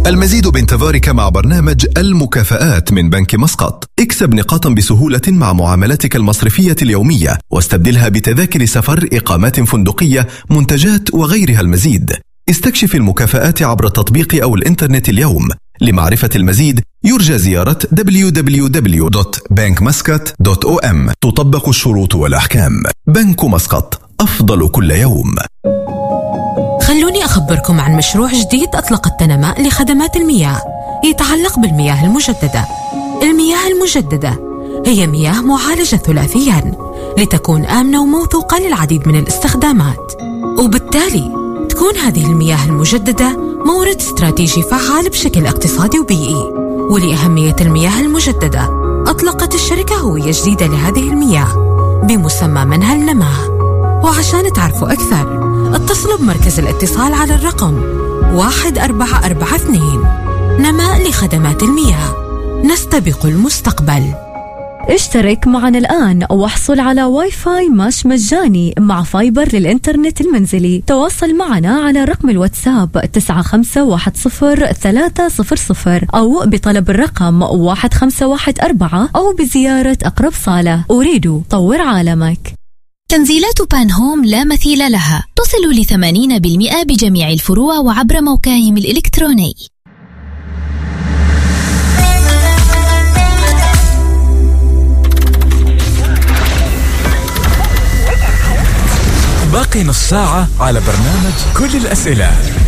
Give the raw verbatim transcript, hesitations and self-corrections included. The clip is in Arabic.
المزيد بانتظارك مع برنامج المكافآت من بنك مسقط. اكسب نقاطا بسهولة مع معاملاتك المصرفية اليومية واستبدلها بتذاكر سفر، إقامات فندقية، منتجات وغيرها المزيد. استكشف المكافآت عبر التطبيق أو الإنترنت اليوم. لمعرفة المزيد يرجى زيارة دبليو دبليو دبليو دوت بنك مسقط دوت أو إم. تطبق الشروط والأحكام. بنك مسقط، أفضل كل يوم. خلوني أخبركم عن مشروع جديد أطلقت تنماء لخدمات المياه يتعلق بالمياه المجددة. المياه المجددة هي مياه معالجة ثلاثيا لتكون آمنة وموثوقة للعديد من الاستخدامات، وبالتالي تكون هذه المياه المجددة مورد استراتيجي فعال بشكل اقتصادي وبيئي. ولأهمية المياه المجددة أطلقت الشركة هوية جديدة لهذه المياه بمسمى منهى النماء. وعشان تعرفوا أكثر اتصلوا بمركز الاتصال على الرقم واحد أربعة أربعة اثنين. نماء لخدمات المياه، نستبق المستقبل. اشترك معنا الآن واحصل على واي فاي ماش مجاني مع فايبر للإنترنت المنزلي. تواصل معنا على رقم الواتساب تسعة خمسة واحد صفر ثلاثة صفر صفر أو بطلب الرقم واحد خمسة واحد أربعة أو بزيارة أقرب صالة. أريد طور عالمك. تنزيلات بان هوم لا مثيل لها، تصل لثمانين بالمئة بجميع الفروع وعبر موقعهم الإلكتروني. باقي نص ساعة على برنامج كل الأسئلة.